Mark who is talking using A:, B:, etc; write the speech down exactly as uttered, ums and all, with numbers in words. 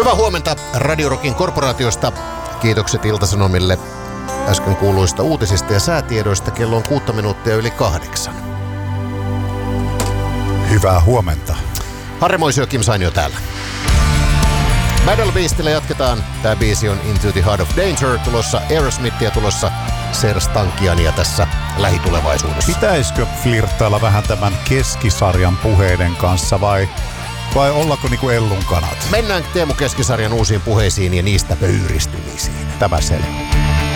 A: Hyvää huomenta Radio Rockin korporaatiosta. Kiitokset Ilta-Sanomille äsken kuuluista uutisista ja säätiedoista. Kello on kuutta minuuttia yli kahdeksan.
B: Hyvää huomenta.
A: Harri Moisio, Kim Sainio täällä. Battle Beastillä jatketaan. Tämä biisi on Into the Heart of Danger. Tulossa Aerosmithia, tulossa Serj-Tankiania tässä lähitulevaisuudessa.
B: Pitäisikö flirttailla vähän tämän keskisarjan puheiden kanssa vai, vai ollako niinku Ellun kanat?
A: Mennään Teemu Keskisarjan uusiin puheisiin ja niistä pöyristymisiin.
B: Tämä selvä.